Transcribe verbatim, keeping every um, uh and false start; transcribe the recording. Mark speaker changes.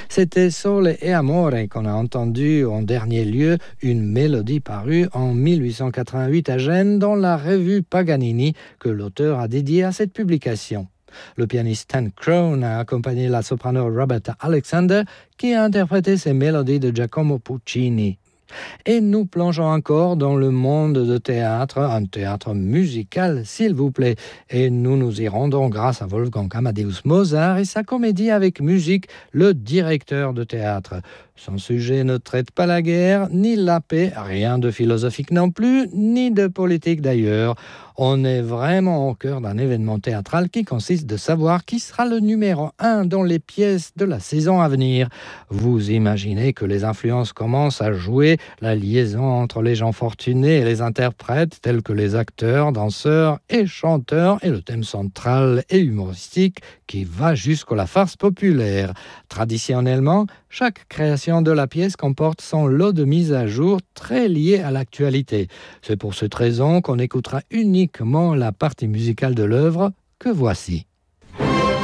Speaker 1: C'était Sole e Amore qu'on a entendu en dernier lieu, une mélodie parue en dix-huit cent quatre-vingt-huit à Gênes dans la revue Paganini que l'auteur a dédiée à cette publication. Le pianiste Stan Crone a accompagné la soprano Roberta Alexander qui a interprété ces mélodies de Giacomo Puccini. Et nous plongeons encore dans le monde de théâtre, un théâtre musical s'il vous plaît. Et nous nous y rendons grâce à Wolfgang Amadeus Mozart et sa comédie avec musique, Le directeur de théâtre. Son sujet ne traite pas la guerre, ni la paix, rien de philosophique non plus, ni de politique d'ailleurs. On est vraiment au cœur d'un événement théâtral qui consiste de savoir qui sera le numéro un dans les pièces de la saison à venir. Vous imaginez que les influences commencent à jouer, la liaison entre les gens fortunés et les interprètes tels que les acteurs, danseurs et chanteurs et le thème central et humoristique qui va jusqu'à la farce populaire. Traditionnellement, chaque création de la pièce comporte son lot de mises à jour très liées à l'actualité. C'est pour cette raison qu'on écoutera uniquement la partie musicale de l'œuvre que voici.